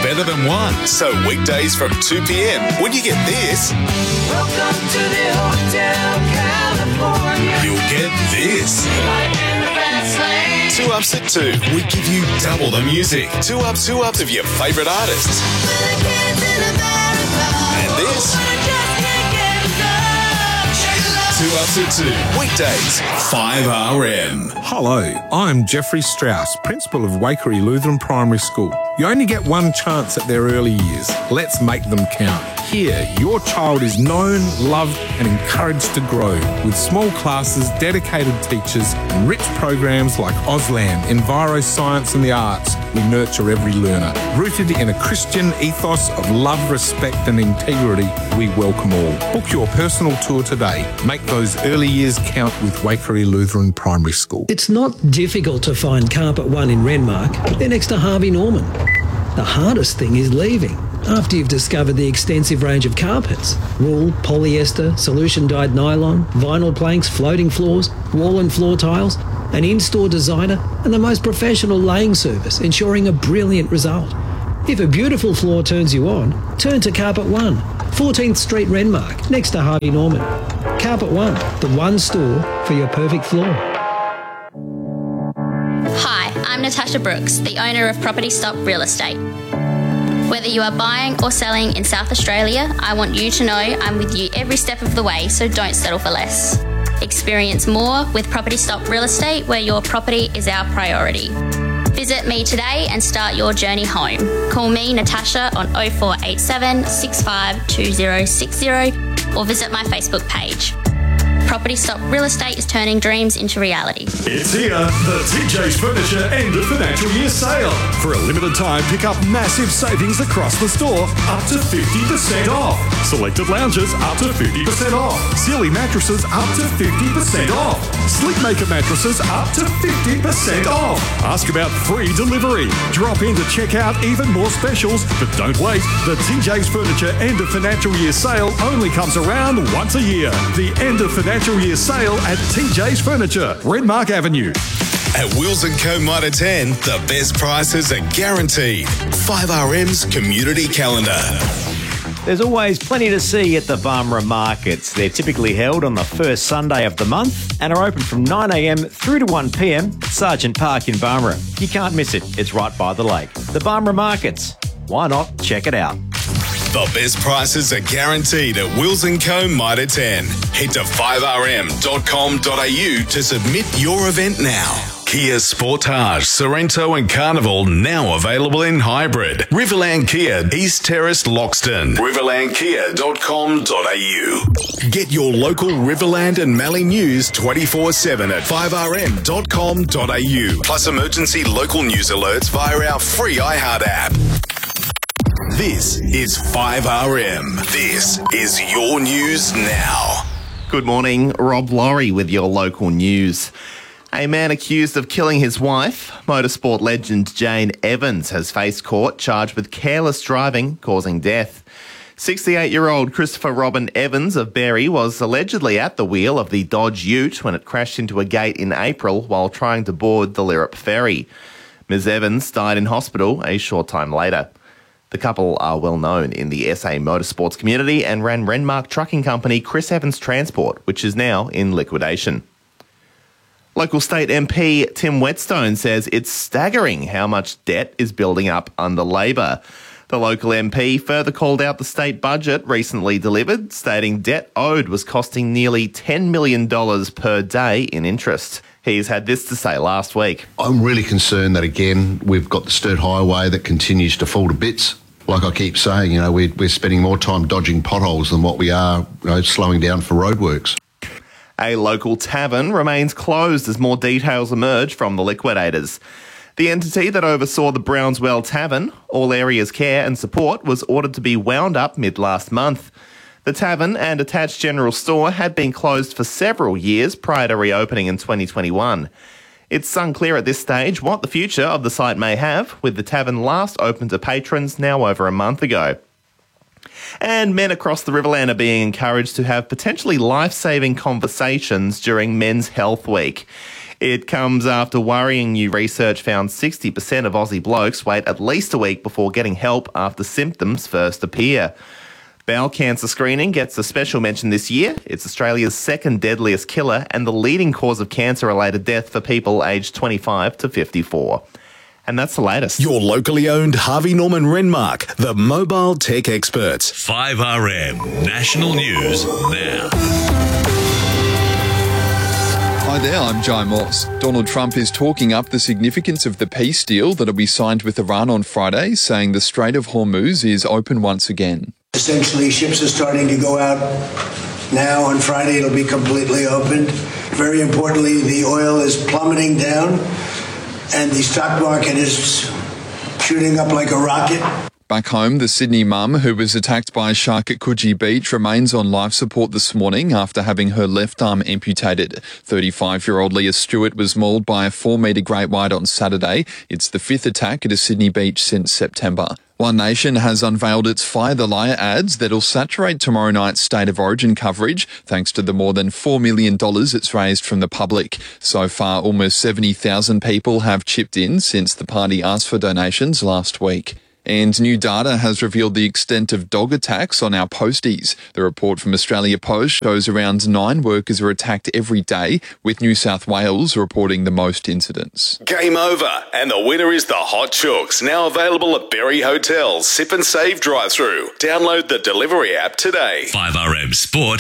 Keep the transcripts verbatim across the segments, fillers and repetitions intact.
better than one. So weekdays from two p.m, when you get this, Welcome to the Hotel California. you'll get this. Life in the fast lane. Two Ups at two, we give you double the music. Two Ups, two Ups of your favourite artists. For the kids in America. And this, Wanna just can't get enough. Shake it up. Two Ups at two, weekdays, five R M. Hello, I'm Jeffrey Strauss, Principal of Waikerie Lutheran Primary School. You only get one chance at their early years. Let's make them count. Here, your child is known, loved and encouraged to grow with small classes, dedicated teachers and rich programs like Auslan, Enviroscience and the Arts. We nurture every learner. Rooted in a Christian ethos of love, respect and integrity, we welcome all. Book your personal tour today. Make those early years count with Waikerie Lutheran Primary School. It's not difficult to find Carpet One in Renmark. They're next to Harvey Norman. The hardest thing is leaving. After you've discovered the extensive range of carpets, wool, polyester, solution-dyed nylon, vinyl planks, floating floors, wall and floor tiles, an in-store designer and the most professional laying service, ensuring a brilliant result. If a beautiful floor turns you on, turn to Carpet One, fourteenth Street Renmark, next to Harvey Norman. Carpet One, the one store for your perfect floor. Hi, I'm Natasha Brooks, the owner of Property Stop Real Estate. Whether you are buying or selling in South Australia, I want you to know I'm with you every step of the way, so don't settle for less. Experience more with Property Stop Real Estate, where your property is our priority. Visit me today and start your journey home. Call me, Natasha, on oh four eight seven, six five two oh six oh or visit my Facebook page. Property Stop Real Estate is turning dreams into reality. It's here, the T J's Furniture end of financial year sale. For a limited time, pick up massive savings across the store, up to fifty percent off. Selected lounges, up to fifty percent off. Sealy mattresses, up to fifty percent off. Sleepmaker mattresses, up to fifty percent off. Ask about free delivery. Drop in to check out even more specials, but don't wait. The T J's Furniture end of financial year sale only comes around once a year. The end of financial year sale at T J's Furniture, Renmark Avenue. At Wills and Co Mitre ten, the best prices are guaranteed. five R M's community calendar. There's always plenty to see at the Barmera markets. They're typically held on the first Sunday of the month and are open from nine a.m. through to one p.m. at Sargent Park in Barmera. You can't miss it. It's right by the lake. The Barmera markets. Why not check it out? The best prices are guaranteed at Wills and Co Mitre ten. Head to five r m dot com dot a u to submit your event now. Kia Sportage, Sorrento and Carnival now available in hybrid. Riverland Kia, East Terrace, Loxton. riverland kia dot com dot a u. Get your local Riverland and Mallee news twenty-four seven at five r m dot com dot a u. Plus emergency local news alerts via our free iHeart app. This is five R M. This is your news now. Good morning, Rob Laurie with your local news. A man accused of killing his wife, motorsport legend Jane Evans, has faced court charged with careless driving causing death. sixty-eight-year-old Christopher Robin Evans of Berry was allegedly at the wheel of the Dodge Ute when it crashed into a gate in April while trying to board the Lirrup ferry. Miz Evans died in hospital a short time later. The couple are well known in the S A motorsports community and ran Renmark trucking company Chris Evans Transport, which is now in liquidation. Local state M P Tim Whetstone says it's staggering how much debt is building up under Labor. The local M P further called out the state budget recently delivered, stating debt owed was costing nearly ten million dollars per day in interest. He's had this to say last week. I'm really concerned that, again, we've got the Sturt Highway that continues to fall to bits. Like I keep saying, you know, we're, we're spending more time dodging potholes than what we are, you know, slowing down for roadworks. A local tavern remains closed as more details emerge from the liquidators. The entity that oversaw the Brownswell Tavern, All Areas Care and Support, was ordered to be wound up mid-last month. The tavern and attached general store had been closed for several years prior to reopening in twenty twenty-one. It's unclear at this stage what the future of the site may have, with the tavern last open to patrons now over a month ago. And men across the Riverland are being encouraged to have potentially life-saving conversations during Men's Health Week. It comes after worrying new research found sixty percent of Aussie blokes wait at least a week before getting help after symptoms first appear. Bowel cancer screening gets a special mention this year. It's Australia's second deadliest killer and the leading cause of cancer-related death for people aged twenty-five to fifty-four. And that's the latest. Your locally owned Harvey Norman Renmark, the mobile tech experts. five R M National News now. Hi there, I'm Jai Moss. Donald Trump is talking up the significance of the peace deal that'll be signed with Iran on Friday, saying the Strait of Hormuz is open once again. Essentially, ships are starting to go out now. On Friday, it'll be completely opened. Very importantly, the oil is plummeting down and the stock market is shooting up like a rocket. Back home, the Sydney mum who was attacked by a shark at Coogee Beach remains on life support this morning after having her left arm amputated. thirty-five-year-old Leah Stewart was mauled by a four-metre great white on Saturday. It's the fifth attack at a Sydney beach since September. One Nation has unveiled its Fire the Liar ads that'll saturate tomorrow night's State of Origin coverage, thanks to the more than four million dollars it's raised from the public. So far, almost seventy thousand people have chipped in since the party asked for donations last week. And new data has revealed the extent of dog attacks on our posties. The report from Australia Post shows around nine workers are attacked every day, with New South Wales reporting the most incidents. Game over, and the winner is the Hot Chooks, now available at Berry Hotel's Sip and Save drive-thru. Download the delivery app today. five R M Sport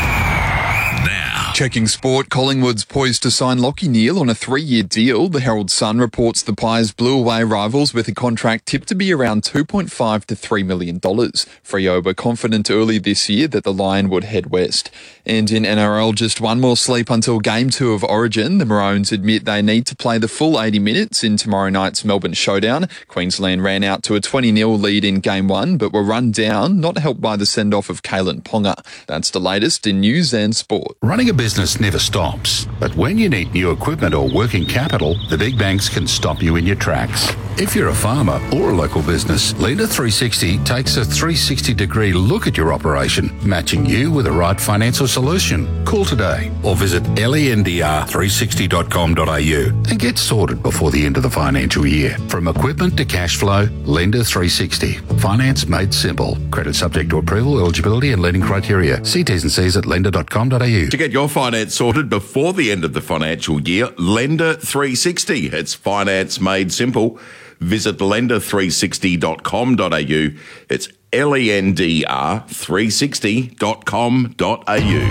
now. Checking sport, Collingwood's poised to sign Lachie Neale on a three-year deal. The Herald Sun reports the Pies blew away rivals with a contract tipped to be around two point five to three million dollars. Freo were confident early this year that the Lion would head west. And in N R L, just one more sleep until Game two of Origin. The Maroons admit they need to play the full eighty minutes in tomorrow night's Melbourne showdown. Queensland ran out to a twenty nil lead in Game one, but were run down, not helped by the send-off of Kalen Ponga. That's the latest in news and sport. Running a business never stops, but when you need new equipment or working capital, the big banks can stop you in your tracks. If you're a farmer or a local business, Lender three sixty takes a three sixty degree look at your operation, matching you with the right financial solution. Call today or visit lendr three sixty dot com dot a u and get sorted before the end of the financial year. From equipment to cash flow, Lender three sixty. Finance made simple. Credit subject to approval, eligibility and lending criteria. See T's and C's at lender dot com dot a u. To get your finance sorted before the end of the financial year, Lender three sixty. It's finance made simple. Visit lender three sixty dot com dot a u. It's lendr three sixty dot com dot a u.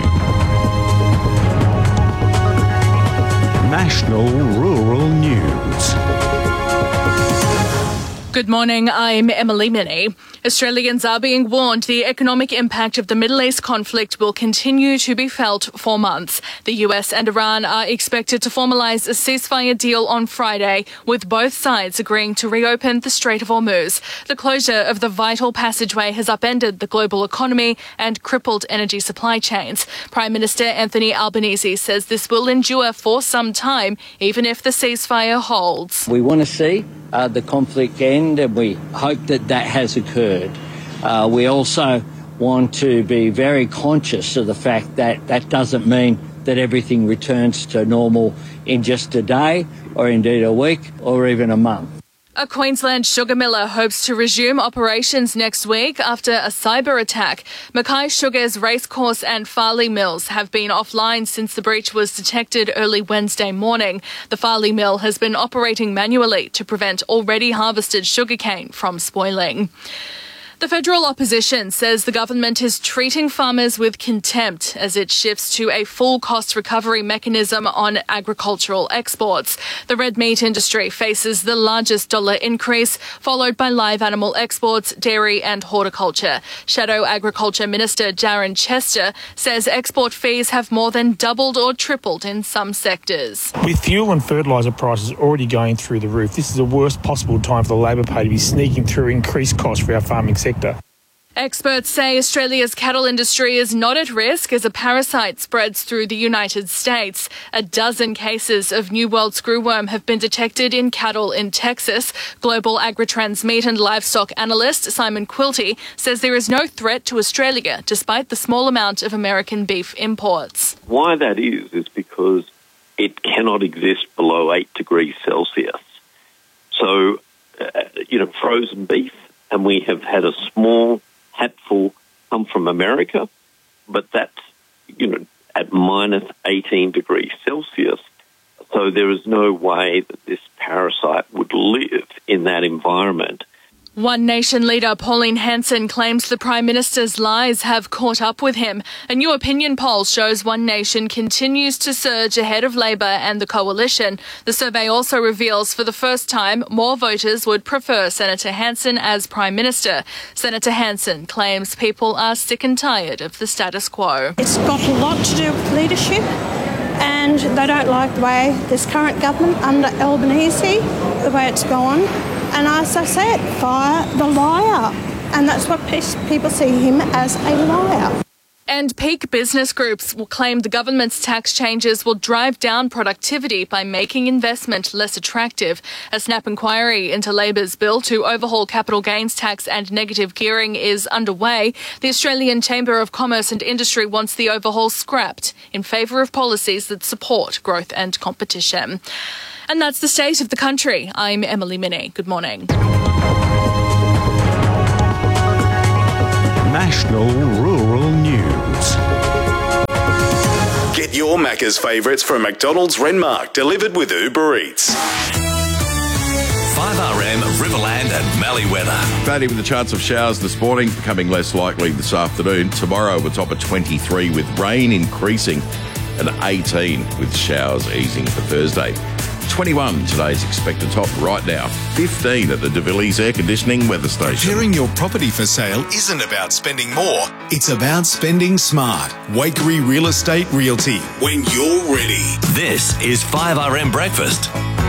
National Rural News. Good morning, I'm Emily Minnie. Australians are being warned the economic impact of the Middle East conflict will continue to be felt for months. The U S and Iran are expected to formalise a ceasefire deal on Friday, with both sides agreeing to reopen the Strait of Hormuz. The closure of the vital passageway has upended the global economy and crippled energy supply chains. Prime Minister Anthony Albanese says this will endure for some time, even if the ceasefire holds. We want to see uh, the conflict end, and we hope that that has occurred. Uh, we also want to be very conscious of the fact that that doesn't mean that everything returns to normal in just a day, or indeed a week, or even a month. A Queensland sugar miller hopes to resume operations next week after a cyber attack. Mackay Sugar's Racecourse and Farley mills have been offline since the breach was detected early Wednesday morning. The Farley mill has been operating manually to prevent already harvested sugarcane from spoiling. The federal opposition says the government is treating farmers with contempt as it shifts to a full cost recovery mechanism on agricultural exports. The red meat industry faces the largest dollar increase, followed by live animal exports, dairy and horticulture. Shadow Agriculture Minister Darren Chester says export fees have more than doubled or tripled in some sectors. With fuel and fertiliser prices already going through the roof, this is the worst possible time for the Labor Party to be sneaking through increased costs for our farming sector. Experts say Australia's cattle industry is not at risk as a parasite spreads through the United States. A dozen cases of New World screwworm have been detected in cattle in Texas. Global Agritrans meat and livestock analyst Simon Quilty says there is no threat to Australia despite the small amount of American beef imports. Why that is, is because it cannot exist below eight degrees Celsius. So, uh, you know, frozen beef, and we have had a small hatful come from America, but that's, you know, at minus eighteen degrees Celsius. So there is no way that this parasite would live in that environment. One Nation leader Pauline Hanson claims the Prime Minister's lies have caught up with him. A new opinion poll shows One Nation continues to surge ahead of Labor and the coalition. The survey also reveals for the first time more voters would prefer Senator Hanson as Prime Minister. Senator Hanson claims people are sick and tired of the status quo. It's got a lot to do with leadership, and they don't like the way this current government under Albanese, the way it's gone. And as I said, fire the liar. And that's what people see him as, a liar. And peak business groups will claim the government's tax changes will drive down productivity by making investment less attractive. A snap inquiry into Labor's bill to overhaul capital gains tax and negative gearing is underway. The Australian Chamber of Commerce and Industry wants the overhaul scrapped in favour of policies that support growth and competition. And that's the state of the country. I'm Emily Minnie. Good morning. National Rural News. Get your Macca's favourites from McDonald's Renmark, delivered with Uber Eats. five R M, Riverland and Mallee weather. Cloudy with a chance of showers this morning, becoming less likely this afternoon. Tomorrow we're top at twenty-three with rain increasing, and eighteen with showers easing for Thursday. twenty-one today's expected top right now. fifteen at the De Villiers Air Conditioning weather station. Preparing your property for sale isn't about spending more. It's about spending smart. Wakery Real Estate Realty. When you're ready. This is five R M Breakfast.